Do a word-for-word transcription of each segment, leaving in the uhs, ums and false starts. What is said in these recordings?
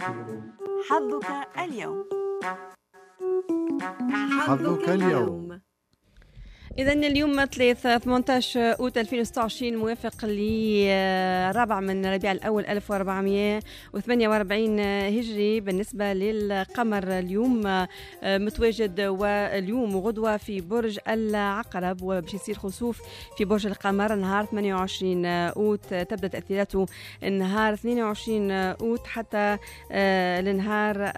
حظك اليوم. حظك اليوم. إذا اليوم ثلاثة ثمانية عشر أوت ألفين وستة وعشرين موافق لرابع من ربيع الأول ألف وأربعمائة وثمانية وأربعين هجري بالنسبة للقمر. اليوم متواجد واليوم وغدوة في برج العقرب، وباش يصير خسوف في برج القمر نهار ثمانية وعشرين أوت. تبدأ تأثيراته النهار اثنين وعشرين أوت حتى لنهار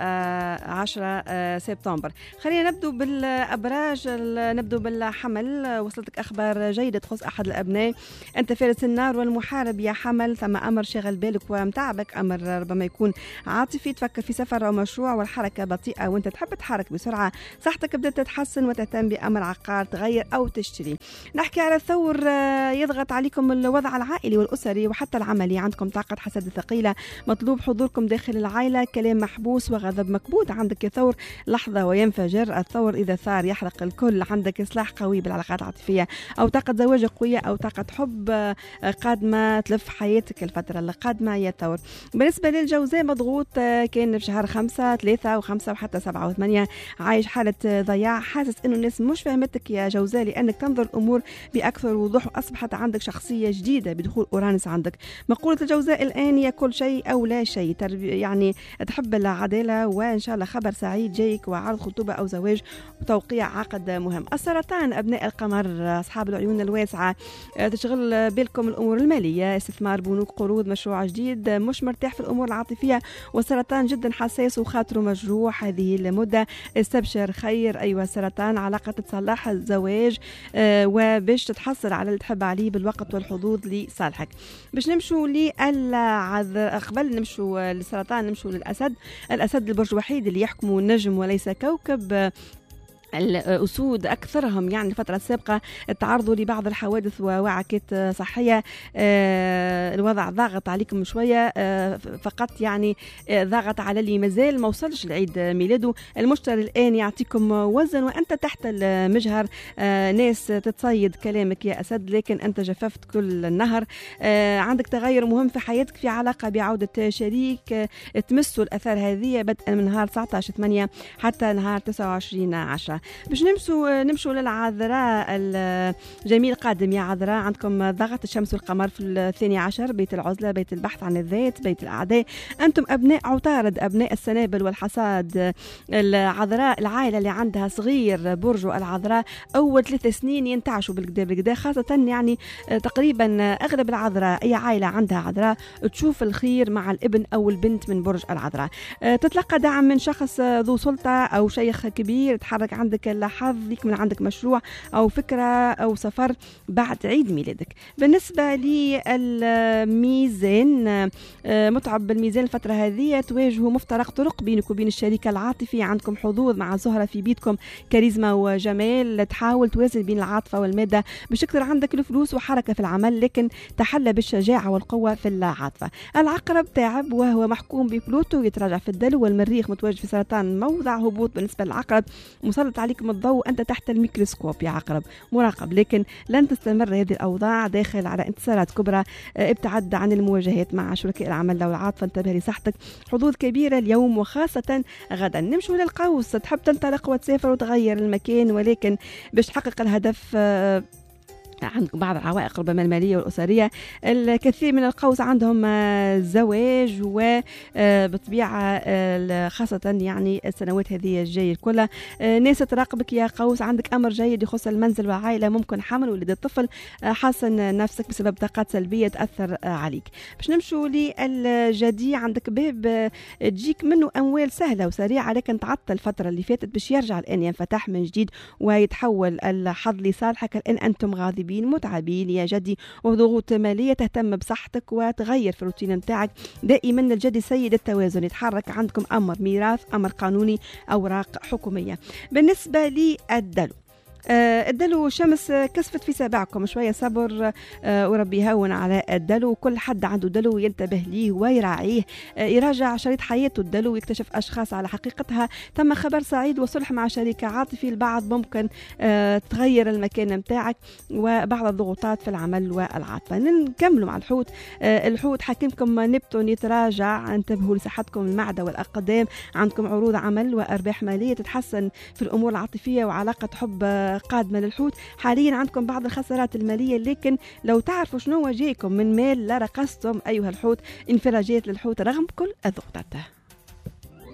عشرة سبتمبر. خلينا نبدو بالأبراج، نبدو بالحمل. وصلتك أخبار جيدة تخص أحد الأبناء. أنت فارس النار والمحارب يا حمل، ثم أمر شغل بالك ومتعبك، أمر ربما يكون عاطفي، تفكر في سفر أو مشروع والحركة بطيئة وأنت تحب تحرك بسرعة. صحتك بدأت تتحسن وتهتم بأمر عقار تغير أو تشتري. نحكي على الثور، يضغط عليكم الوضع العائلي والأسري وحتى العملي، عندكم طاقة حسد ثقيلة، مطلوب حضوركم داخل العائلة، كلام محبوس وغضب مكبوت عندك يا ثور، لحظة وينفجر الثور، إذا ثار يحرق الكل. عندك إصلاح قوي بالعلاقات العاطفية أو طاقة زواج قوية أو طاقة حب قادمة تلف حياتك الفترة القادمة يا ثور. بالنسبة للجوزاء مضغوط، كان في شهر خمسة ثلاثة وخمسة وحتى سبعة وثمانية عايش حالة ضياع، حاسس إنه الناس مش فهمتك يا جوزاء لأنك تنظر الأمور بأكثر وضوح وأصبحت عندك شخصية جديدة بدخول أورانوس عندك. مقولة الجوزاء الآن يا كل شيء أو لا شيء، يعني تحب العدالة وإن شاء الله خبر سعيد جايك وعرض خطوبة أو زواج وتوقيع عقد مهم. السرطان أبناء القمر أصحاب العيون الواسعة، تشغل بالكم الأمور المالية، استثمار بنوك قروض مشروع جديد، مش مرتاح في الأمور العاطفية، والسرطان جدا حساس وخاطره مجروح هذه المدة. استبشر خير أيها السرطان، علاقة تتصلح، الزواج وباش تتحصل على اللي تحب عليه بالوقت والحظوظ لصالحك. باش نمشوا للعذر، قبل نمشوا للسرطان نمشوا للأسد. الأسد البرج الوحيد اللي يحكمه نجم وليس كوكب. الأسود أكثرهم يعني الفترة السابقة تعرضوا لبعض الحوادث ووعكات صحية. آه الوضع ضاغط عليكم شوية، آه فقط يعني آه ضاغط على اللي مازال ما وصلش لعيد ميلاده. المشتري الآن يعطيكم وزن وأنت تحت المجهر. آه ناس تتصيد كلامك يا أسد لكن أنت جففت كل النهر. آه عندك تغير مهم في حياتك في علاقة بعودة شريك. آه تمسوا الأثار هذه بدءا من نهار تسعة عشر ثمانية حتى نهار تسعة وعشرين عشرة. باش نمشوا نمشوا للعذراء. الجميل قادم يا عذراء، عندكم ضغط الشمس والقمر في الثاني عشر، بيت العزلة، بيت البحث عن الذات، بيت الأعداء. أنتم أبناء عطارد، أبناء السنابل والحصاد. العذراء العائلة اللي عندها صغير برج العذراء أول ثلاث سنين ينتعشوا بالكدا بالكدا، خاصة يعني تقريبا أغلب العذراء أي عائلة عندها عذراء تشوف الخير مع الابن أو البنت من برج العذراء. تتلقى دعم من شخص ذو سلطة أو شيخ كبير، تحرك عندك الحظ ليك من عندك مشروع أو فكرة أو سفر بعد عيد ميلادك. بالنسبة للميزان، متعب بالميزان الفترة هذه، تواجهوا مفترق طرق بينك وبين الشريك العاطفي، عندكم حظوظ مع زهرة في بيتكم، كاريزما وجمال، تحاول توازن بين العاطفة والمادة باش يكثر عندك الفلوس وحركة في العمل لكن تحلى بالشجاعة والقوة في العاطفة. العقرب تعب وهو محكوم ببلوتو يتراجع في الدلو، والمريخ متواجد في سرطان موضع هبوط بالنسبة للعقرب، مسلط عليكم الضوء، أنت تحت الميكروسكوب يا عقرب مراقب لكن لن تستمر هذه الأوضاع، داخل على انتصارات كبرى. ابتعد عن المواجهات مع شركاء العمل لو العاطفة، انتبه لصحتك، حظوظ كبيرة اليوم وخاصة غدا. نمشوا للقوس، تحب تنطلق وتسافر وتغير المكان ولكن باش تحقق الهدف عندكم بعض العوائق ربما المالية والأسرية. الكثير من القوس عندهم زواج وبطبيعة خاصة يعني السنوات هذه الجاية كلها. ناس تراقبك يا قوس، عندك أمر جيد يخص المنزل والعائلة، ممكن حمل ولادة طفل، حاسن نفسك بسبب طاقات سلبية تأثر عليك. باش نمشوا للجدي، عندك باب تجيك منه أموال سهلة وسريعة لكن تعطل الفترة اللي فاتت باش يرجع الآن ينفتح من جديد ويتحول الحظ لصالحك. الآن أنتم غاضبين متعبين يا جدي وضغوط مالية، تهتم بصحتك وتغير في الروتين متاعك. دائما الجدي سيد التوازن، يتحرك عندكم أمر ميراث، أمر قانوني، أوراق حكومية. بالنسبة للدلو، آه الدلو شمس كسفت في سبعكم، شوية صبر آه وربي يهون على الدلو. كل حد عنده دلو ينتبه ليه ويراعيه، آه يراجع شريط حياته الدلو، يكتشف أشخاص على حقيقتها. تم خبر سعيد وصلح مع شريك عاطفي، البعض ممكن آه تغير المكان متاعك وبعض الضغوطات في العمل والعاطفة. نكملوا مع الحوت. آه الحوت حاكمكم نبتون يتراجع، انتبهوا لصحتكم المعدة والأقدام، عندكم عروض عمل وأرباح مالية تتحسن في الأمور العاطفية وعلاقة حب قادمة للحوت. حاليا عندكم بعض الخسارات المالية، لكن لو تعرفوا شنو جايكم من مال لا رقصتم أيها الحوت. انفراجات للحوت رغم كل الضغوطات.